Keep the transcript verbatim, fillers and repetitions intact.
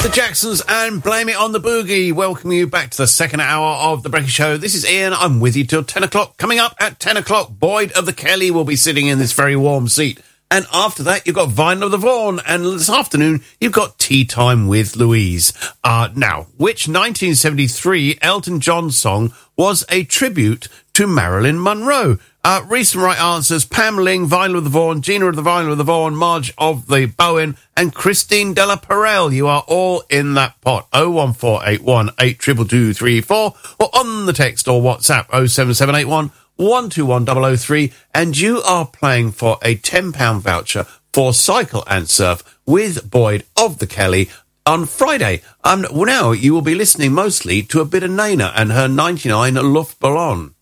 The Jacksons and Blame It on the Boogie. Welcome you back to the second hour of The Breakfast Show. This is Ian. I'm with you till ten o'clock. Coming up at ten o'clock, Boyd of the Kelly will be sitting in this very warm seat. And after that, you've got Vine of the Vaughan. And this afternoon, you've got Tea Time with Louise. Uh, now, which nineteen seventy-three Elton John song was a tribute to Marilyn Monroe? Uh, recent right answers: Pam Ling, Vinyl of the Vaughan, Gina of the Vinyl of the Vaughan, Marge of the Bowen, and Christine Della Perel. You are all in that pot. oh one four eight one eight two two two three four or on the text or WhatsApp oh seven seven eight one one two one zero zero three, and you are playing for a ten pound voucher for Cycle and Surf with Boyd of the Kelly on Friday. Um, now, you will be listening mostly to a bit of Nana and her ninety-nine Luftballon.